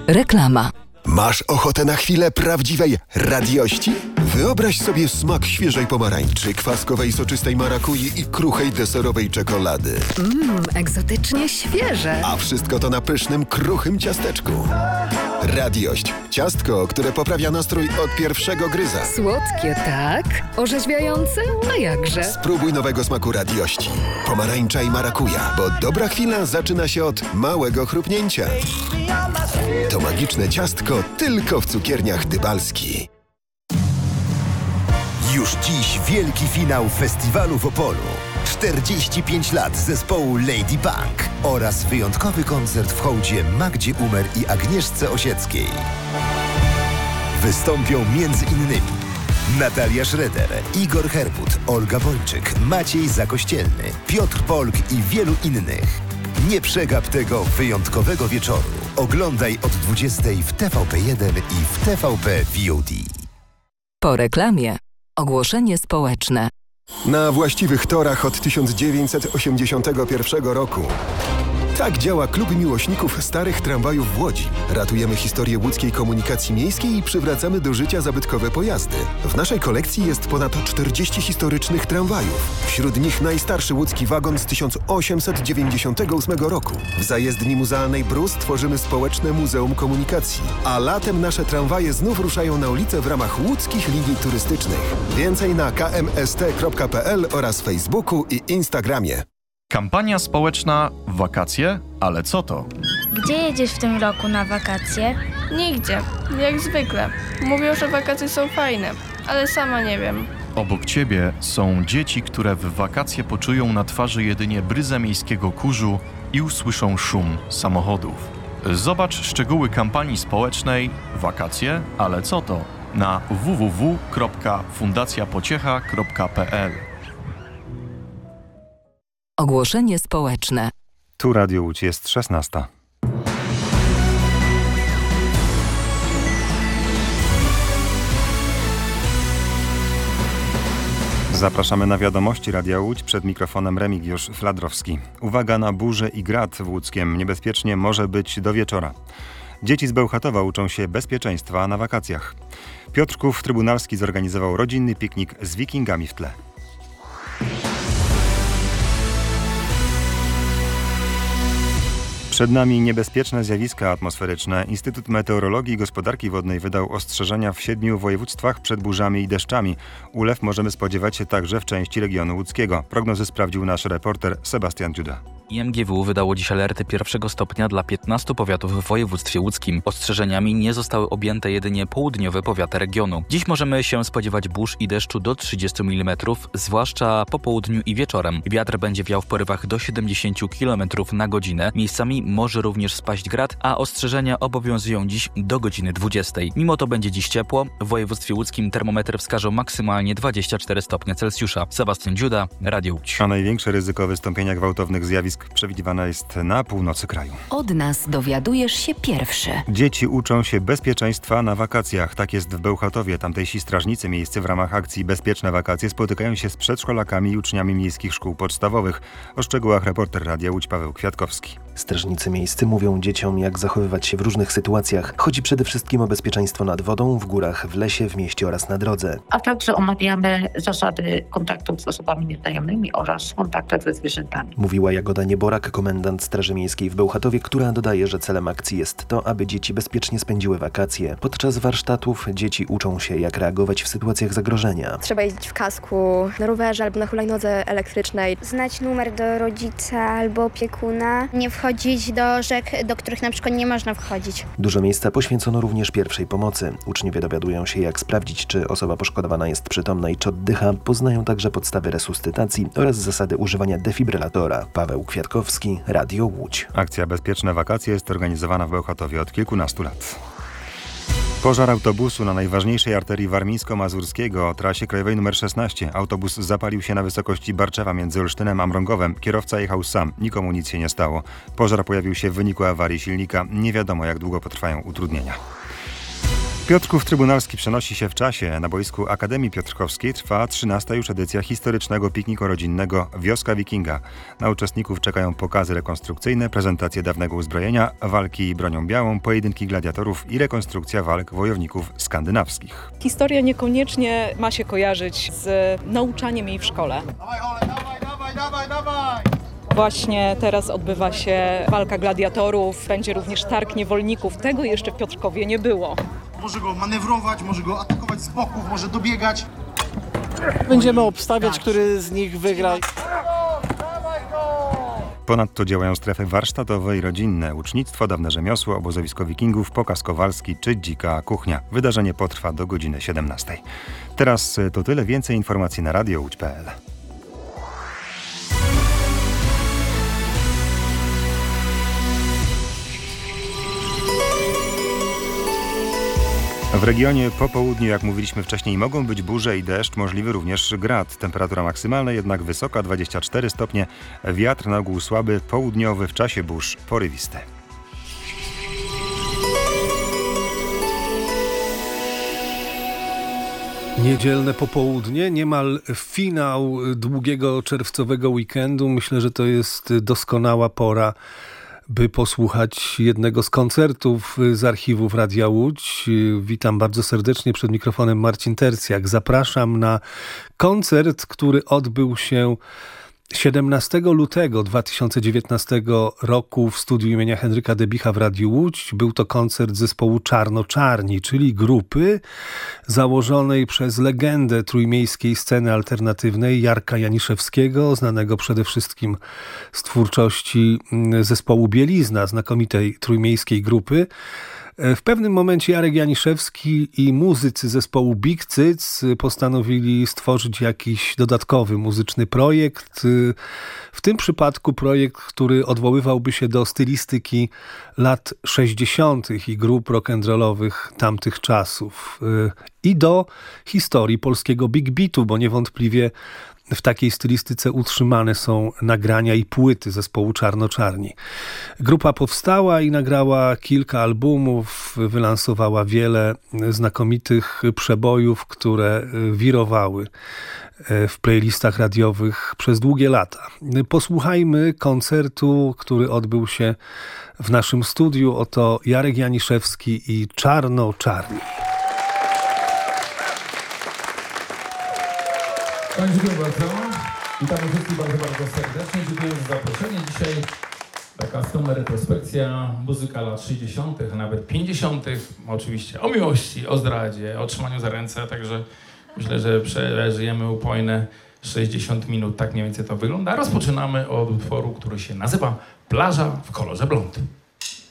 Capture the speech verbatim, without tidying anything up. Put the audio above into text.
Reklama. Masz ochotę na chwilę prawdziwej radiości? Wyobraź sobie smak świeżej pomarańczy, kwaskowej soczystej marakui i kruchej deserowej czekolady. Mmm, egzotycznie świeże. A wszystko to na pysznym, kruchym ciasteczku. Radiość. Ciastko, które poprawia nastrój od pierwszego gryza. Słodkie, tak? Orzeźwiające? A jakże? Spróbuj nowego smaku radiości. Pomarańcza i marakuja, bo dobra chwila zaczyna się od małego chrupnięcia. To magiczne ciastko tylko w cukierniach Dybalski. Już dziś wielki finał festiwalu w Opolu. czterdzieści pięć lat zespołu Lady Punk oraz wyjątkowy koncert w hołdzie Magdzie Umer i Agnieszce Osieckiej. Wystąpią między innymi Natalia Schroeder, Igor Herbut, Olga Bończyk, Maciej Zakościelny, Piotr Polk i wielu innych. Nie przegap tego wyjątkowego wieczoru. Oglądaj od dwudziestej w T V P jeden i w T V P V O D. Po reklamie. Ogłoszenie społeczne. Na właściwych torach od tysiąc dziewięćset osiemdziesiątego pierwszego roku. Tak działa Klub Miłośników Starych Tramwajów w Łodzi. Ratujemy historię łódzkiej komunikacji miejskiej i przywracamy do życia zabytkowe pojazdy. W naszej kolekcji jest ponad czterdzieści historycznych tramwajów. Wśród nich najstarszy łódzki wagon z tysiąc osiemset dziewięćdziesiątego ósmego roku. W zajezdni muzealnej Brus tworzymy społeczne Muzeum Komunikacji. A latem nasze tramwaje znów ruszają na ulicę w ramach łódzkich linii turystycznych. Więcej na k m s t kropka p l oraz Facebooku i Instagramie. Kampania społeczna Wakacje? Ale co to? Gdzie jedziesz w tym roku na wakacje? Nigdzie, jak zwykle. Mówią, że wakacje są fajne, ale sama nie wiem. Obok ciebie są dzieci, które w wakacje poczują na twarzy jedynie bryzę miejskiego kurzu i usłyszą szum samochodów. Zobacz szczegóły kampanii społecznej Wakacje? Ale co to? Na w w w kropka fundacja pociecha kropka p l. Ogłoszenie społeczne. Tu Radio Łódź, jest szesnasta. Zapraszamy na wiadomości Radia Łódź, przed mikrofonem Remigiusz Fladrowski. Uwaga na burzę i grad w Łódzkiem. Niebezpiecznie może być do wieczora. Dzieci z Bełchatowa uczą się bezpieczeństwa na wakacjach. Piotrków Trybunalski zorganizował rodzinny piknik z wikingami w tle. Przed nami niebezpieczne zjawiska atmosferyczne. Instytut Meteorologii i Gospodarki Wodnej wydał ostrzeżenia w siedmiu województwach przed burzami i deszczami. Ulew możemy spodziewać się także w części regionu łódzkiego. Prognozy sprawdził nasz reporter Sebastian Dziuda. I M G W wydało dziś alerty pierwszego stopnia dla piętnastu powiatów w województwie łódzkim. Ostrzeżeniami nie zostały objęte jedynie południowe powiaty regionu. Dziś możemy się spodziewać burz i deszczu do trzydziestu milimetrów, zwłaszcza po południu i wieczorem. Wiatr będzie wiał w porywach do siedemdziesięciu kilometrów na godzinę. Miejscami może również spaść grad, a ostrzeżenia obowiązują dziś do godziny dwudziestej. Mimo to będzie dziś ciepło. W województwie łódzkim termometry wskażą maksymalnie dwadzieścia cztery stopnie Celsjusza. Sebastian Dziuda, Radio Łódź. A największe ryzyko wystąpienia gwałtownych zjawisk przewidywane jest na północy kraju. Od nas dowiadujesz się pierwszy. Dzieci uczą się bezpieczeństwa na wakacjach. Tak jest w Bełchatowie. Tamtejsi strażnicy miejscy w ramach akcji Bezpieczne Wakacje spotykają się z przedszkolakami i uczniami miejskich szkół podstawowych. O szczegółach reporter Radia Łódź Paweł Kwiatkowski. Strażnicy miejscy mówią dzieciom, jak zachowywać się w różnych sytuacjach. Chodzi przede wszystkim o bezpieczeństwo nad wodą, w górach, w lesie, w mieście oraz na drodze. A także omawiamy zasady kontaktów z osobami nieznajomymi oraz kontaktów ze zwierzętami. Mówiła Jagoda Nieborak, komendant Straży Miejskiej w Bełchatowie, która dodaje, że celem akcji jest to, aby dzieci bezpiecznie spędziły wakacje. Podczas warsztatów dzieci uczą się, jak reagować w sytuacjach zagrożenia. Trzeba jeździć w kasku, na rowerze albo na hulajnodze elektrycznej. Znać numer do rodzica albo opiekuna. Nie wchodzić do rzek, do których na przykład nie można wchodzić. Dużo miejsca poświęcono również pierwszej pomocy. Uczniowie dowiadują się, jak sprawdzić, czy osoba poszkodowana jest przytomna i czy oddycha. Poznają także podstawy resuscytacji oraz zasady używania defibrylatora. Paweł Kwiatkowski, Radio Łódź. Akcja Bezpieczne Wakacje jest organizowana w Bełchatowie od kilkunastu lat. Pożar autobusu na najważniejszej arterii warmińsko-mazurskiego o trasie krajowej nr szesnaście. Autobus zapalił się na wysokości Barczewa między Olsztynem a Mrągowem. Kierowca jechał sam. Nikomu nic się nie stało. Pożar pojawił się w wyniku awarii silnika. Nie wiadomo, jak długo potrwają utrudnienia. Piotrków Trybunalski przenosi się w czasie. Na boisku Akademii Piotrkowskiej trwa trzynasta już edycja historycznego pikniku rodzinnego Wioska Wikinga. Na uczestników czekają pokazy rekonstrukcyjne, prezentacje dawnego uzbrojenia, walki bronią białą, pojedynki gladiatorów i rekonstrukcja walk wojowników skandynawskich. Historia niekoniecznie ma się kojarzyć z nauczaniem jej w szkole. Dawaj, Ole, dawaj, dawaj, dawaj, dawaj! Właśnie teraz odbywa się walka gladiatorów, będzie również targ niewolników. Tego jeszcze w Piotrkowie nie było. Może go manewrować, może go atakować z boków, może dobiegać. Będziemy obstawiać, który z nich wygra. Ponadto działają strefy warsztatowe i rodzinne, ucznictwo, dawne rzemiosło, obozowisko wikingów, pokaz kowalski czy dzika kuchnia. Wydarzenie potrwa do godziny siedemnastej. Teraz to tyle, więcej informacji na radio łódź kropka pe el. W regionie po południu, jak mówiliśmy wcześniej, mogą być burze i deszcz, możliwy również grad. Temperatura maksymalna jednak wysoka, dwadzieścia cztery stopnie. Wiatr na ogół słaby, południowy, w czasie burz porywisty. Niedzielne popołudnie, niemal finał długiego czerwcowego weekendu. Myślę, że to jest doskonała pora, by posłuchać jednego z koncertów z archiwów Radia Łódź. Witam bardzo serdecznie, przed mikrofonem Marcin Tercjak. Zapraszam na koncert, który odbył się siedemnastego lutego dwa tysiące dziewiętnastego roku w studiu imienia Henryka Debicha w Radiu Łódź. Był to koncert zespołu Czarno-Czarni, czyli grupy założonej przez legendę trójmiejskiej sceny alternatywnej Jarka Janiszewskiego, znanego przede wszystkim z twórczości zespołu Bielizna, znakomitej trójmiejskiej grupy. W pewnym momencie Jarek Janiszewski i muzycy zespołu Big Cyc postanowili stworzyć jakiś dodatkowy muzyczny projekt. W tym przypadku projekt, który odwoływałby się do stylistyki lat sześćdziesiątych i grup rock'n'rollowych tamtych czasów i do historii polskiego big beatu, bo niewątpliwie w takiej stylistyce utrzymane są nagrania i płyty zespołu Czarno-Czarni. Grupa powstała i nagrała kilka albumów, wylansowała wiele znakomitych przebojów, które wirowały w playlistach radiowych przez długie lata. Posłuchajmy koncertu, który odbył się w naszym studiu. Oto Jarek Janiszewski i Czarno-Czarni. Dziękuję bardzo. Witamy wszystkich bardzo, bardzo serdecznie. Dziękuję za zaproszenie. Dzisiaj taka stoma retrospekcja, muzyka lat sześćdziesiątych, a nawet pięćdziesiątych. Oczywiście o miłości, o zdradzie, o trzymaniu za ręce. Także myślę, że przeżyjemy upojne sześćdziesiąt minut. Tak mniej więcej to wygląda. Rozpoczynamy od utworu, który się nazywa Plaża w kolorze blond.